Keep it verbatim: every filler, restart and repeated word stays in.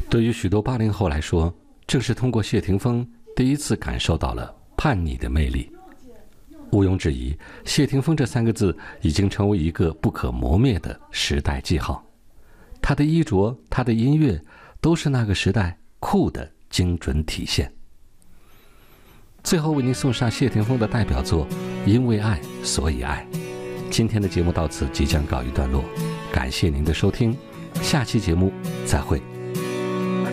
对于许多八零后来说，正是通过谢霆锋第一次感受到了叛逆的魅力。毋庸置疑，谢霆锋这三个字已经成为一个不可磨灭的时代记号。他的衣着，他的音乐，都是那个时代酷的精准体现。最后为您送上谢霆锋的代表作《因为爱所以爱》。今天的节目到此即将告一段落，感谢您的收听，下期节目再会。